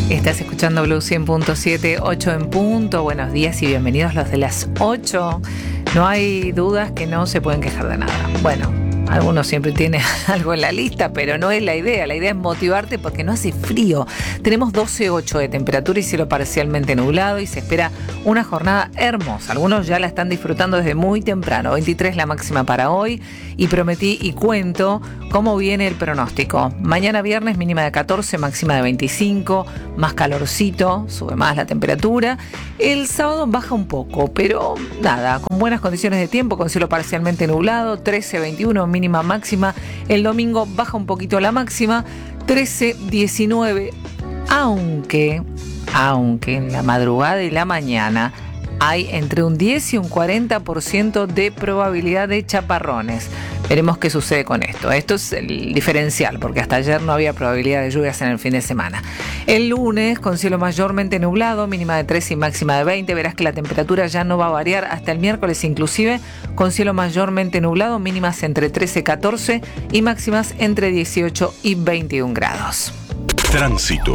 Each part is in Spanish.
Estás escuchando Blue 100.7, 8 en punto. Buenos días y bienvenidos los de las 8. No hay dudas que no se pueden quejar de nada. Bueno, algunos siempre tienen algo en la lista, pero no es la idea. La idea es motivarte porque no hace frío. Tenemos 12,8 de temperatura y cielo parcialmente nublado y se espera una jornada hermosa. Algunos ya la están disfrutando desde muy temprano. 23 la máxima para hoy y prometí y cuento cómo viene el pronóstico. Mañana viernes mínima de 14, máxima de 25, más calorcito, sube más la temperatura. El sábado baja un poco, pero nada, con buenas condiciones de tiempo, con cielo parcialmente nublado, 13, 21 mínima máxima. El domingo baja un poquito la máxima, 13, 19, aunque en la madrugada y la mañana hay entre un 10 y un 40% de probabilidad de chaparrones. Veremos qué sucede con esto. Esto es el diferencial, porque hasta ayer no había probabilidad de lluvias en el fin de semana. El lunes, con cielo mayormente nublado, mínima de 13 y máxima de 20. Verás que la temperatura ya no va a variar hasta el miércoles inclusive, con cielo mayormente nublado, mínimas entre 13 y 14 y máximas entre 18 y 21 grados. Tránsito.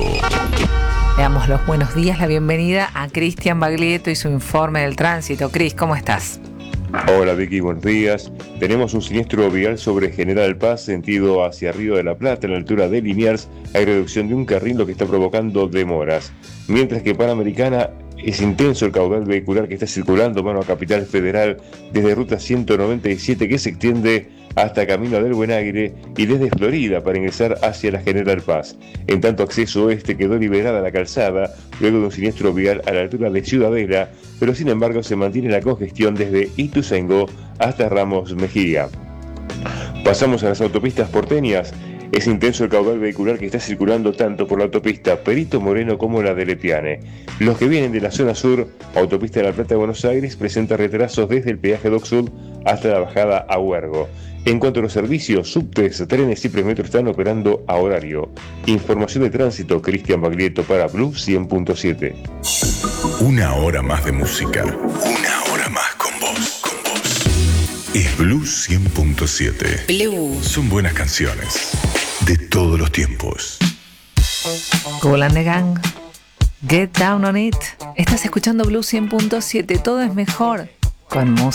Le damos los buenos días, la bienvenida a Cristian Baglietto y su informe del tránsito. Cris, ¿cómo estás? Hola Vicky, buenos días. Tenemos un siniestro vial sobre General Paz, sentido hacia Río de la Plata, en la altura de Liniers. Hay reducción de un carril, lo que está provocando demoras. Mientras que Panamericana es intenso el caudal vehicular que está circulando mano a Capital Federal desde ruta 197 que se extiende hasta Camino del Buen Aire y desde Florida para ingresar hacia la General Paz. En tanto, acceso oeste quedó liberada la calzada luego de un siniestro vial a la altura de Ciudadela, pero sin embargo se mantiene la congestión desde Ituzaingó hasta Ramos Mejía. Pasamos a las autopistas porteñas. Es intenso el caudal vehicular que está circulando tanto por la autopista Perito Moreno como la de Lepiane. Los que vienen de la zona sur, autopista de La Plata de Buenos Aires, presenta retrasos desde el peaje Dock Sud hasta la bajada a Huergo. En cuanto a los servicios, subtes, trenes y premetro están operando a horario. Información de tránsito, Cristian Baglietto para Blue 100.7. Una hora más de música. Una hora más con vos. Es Blue 100.7. Blue. Son buenas canciones de todos los tiempos. Kool and the Gang, Get Down on It. Estás escuchando Blue 100.7. Todo es mejor con música.